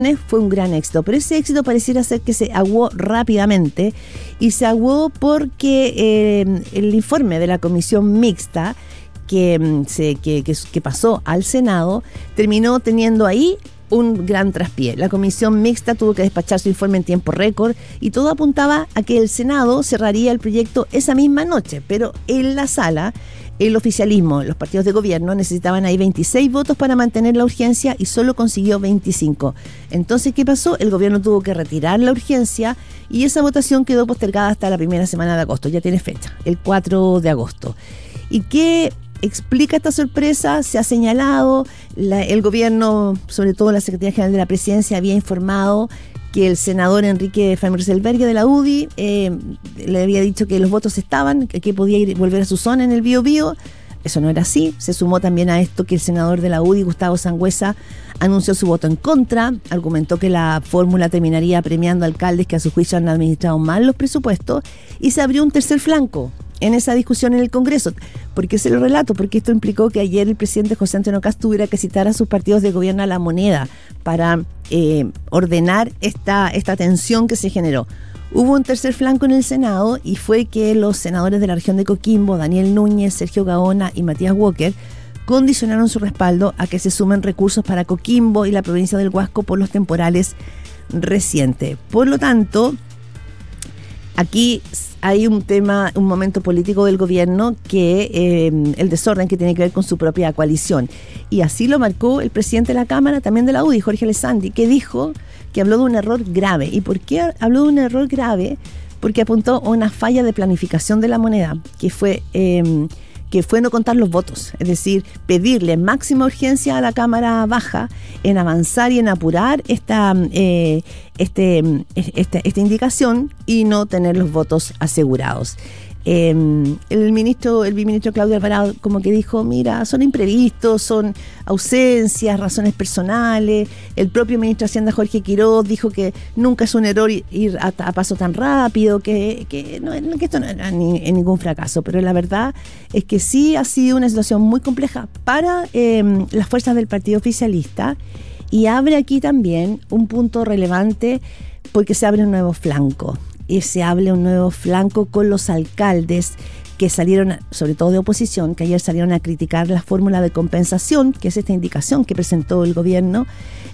fue un gran éxito, pero ese éxito pareciera ser que se aguó rápidamente, y se aguó porque el informe de la comisión mixta que pasó al Senado terminó teniendo ahí un gran traspié. La comisión mixta tuvo que despachar su informe en tiempo récord y todo apuntaba a que el Senado cerraría el proyecto esa misma noche, pero en la sala el oficialismo, los partidos de gobierno necesitaban ahí 26 votos para mantener la urgencia y solo consiguió 25. Entonces, ¿qué pasó? El gobierno tuvo que retirar la urgencia y esa votación quedó postergada hasta la primera semana de agosto. Ya tiene fecha, el 4 de agosto. ¿Y qué explica esta sorpresa? Se ha señalado, el gobierno, sobre todo la Secretaría General de la Presidencia, había informado que el senador Enrique Famurzelbergue de la UDI le había dicho que los votos estaban, que podía volver a su zona en el Biobío. Eso no era así. Se sumó también a esto que el senador de la UDI, Gustavo Sangüesa, anunció su voto en contra, argumentó que la fórmula terminaría premiando alcaldes que a su juicio han administrado mal los presupuestos, y se abrió un tercer flanco en esa discusión en el Congreso. ¿Por qué se lo relato? Porque esto implicó que ayer el presidente José Antonio Kast tuviera que citar a sus partidos de gobierno a la moneda para ordenar esta tensión que se generó. Hubo un tercer flanco en el Senado y fue que los senadores de la región de Coquimbo, Daniel Núñez, Sergio Gaona y Matías Walker, condicionaron su respaldo a que se sumen recursos para Coquimbo y la provincia del Huasco por los temporales recientes. Por lo tanto, aquí hay un momento político del gobierno que el desorden que tiene que ver con su propia coalición. Y así lo marcó el presidente de la Cámara, también de la UDI, Jorge Alessandri, que dijo que habló de un error grave. ¿Y por qué habló de un error grave? Porque apuntó a una falla de planificación de la moneda, que fue no contar los votos, es decir, pedirle máxima urgencia a la Cámara Baja en avanzar y en apurar esta indicación y no tener los votos asegurados. El viceministro Claudio Alvarado como que dijo, mira, son imprevistos, son ausencias, razones personales. El propio ministro de Hacienda, Jorge Quiroz, dijo que nunca es un error ir a paso tan rápido, que esto no era ningún fracaso, pero la verdad es que sí ha sido una situación muy compleja para las fuerzas del partido oficialista, y abre aquí también un punto relevante porque se abre un nuevo flanco. Y se abre un nuevo flanco con los alcaldes que salieron, sobre todo de oposición, que ayer salieron a criticar la fórmula de compensación, que es esta indicación que presentó el gobierno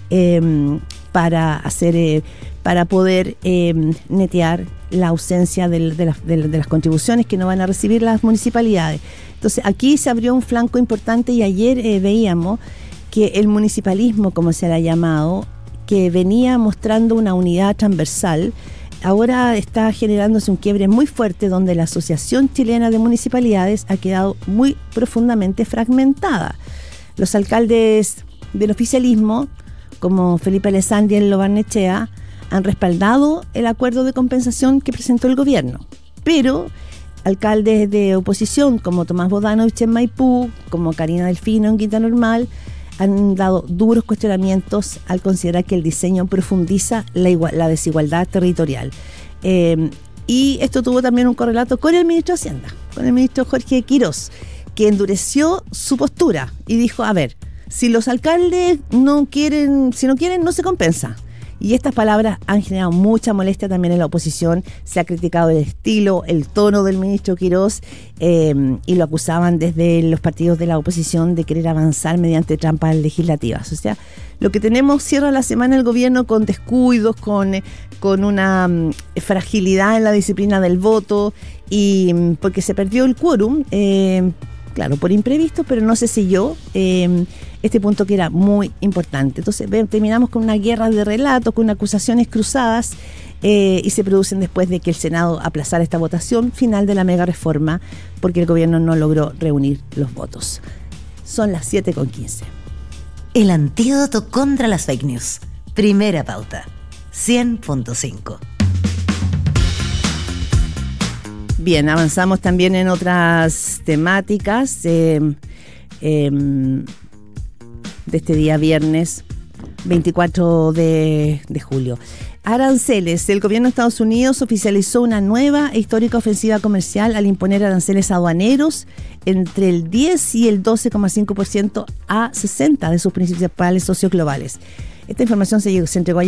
para poder netear la ausencia de las contribuciones que no van a recibir las municipalidades. Entonces aquí se abrió un flanco importante, y ayer veíamos que el municipalismo, como se le ha llamado, que venía mostrando una unidad transversal, ahora está generándose un quiebre muy fuerte, donde la Asociación Chilena de Municipalidades ha quedado muy profundamente fragmentada. Los alcaldes del oficialismo, como Felipe Alessandri y Enlo Barnechea, han respaldado el acuerdo de compensación que presentó el gobierno, pero alcaldes de oposición como Tomás Bodanovich en Maipú, como Karina Delfino en Quinta Normal, han dado duros cuestionamientos al considerar que el diseño profundiza la desigualdad territorial. Y esto tuvo también un correlato con el ministro de Hacienda, con el ministro Jorge Quiroz, que endureció su postura y dijo, a ver, si los alcaldes no quieren, no se compensa. Y estas palabras han generado mucha molestia también en la oposición. Se ha criticado el estilo, el tono del ministro Quiroz, y lo acusaban desde los partidos de la oposición de querer avanzar mediante trampas legislativas. O sea, lo que tenemos cierra la semana el gobierno con descuidos, con una fragilidad en la disciplina del voto, y porque se perdió el quórum, claro, por imprevisto, pero no se selló este punto que era muy importante. Entonces terminamos con una guerra de relatos, con acusaciones cruzadas, y se producen después de que el Senado aplazara esta votación final de la mega reforma, porque el gobierno no logró reunir los votos. Son las 7:15. El antídoto contra las fake news. Primera pauta. 100.5. Bien, avanzamos también en otras temáticas de este día viernes 24 de julio. Aranceles. El gobierno de Estados Unidos oficializó una nueva e histórica ofensiva comercial al imponer aranceles aduaneros entre el 10 y el 12,5% a 60 de sus principales socios globales. Esta información se entregó